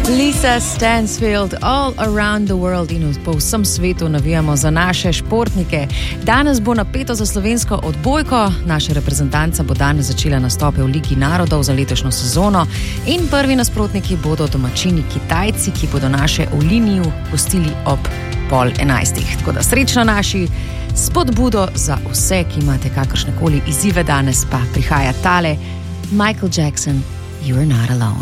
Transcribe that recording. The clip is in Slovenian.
Lisa Stansfield, All Around the World, in po vsem svetu navijamo za naše športnike. Danes bo napeto za slovensko odbojko. Naša reprezentanca bo danes začela nastope v Ligi narodov za letošnjo sezono in prvi nasprotniki bodo domačini Kitajci, ki bodo naše Oliniju gostili ob 10:30. Tako da srečno naši, spodbudo za vse, ki imate kakršnekoli izzive. Danes pa prihaja tale Michael Jackson, You're Not Alone.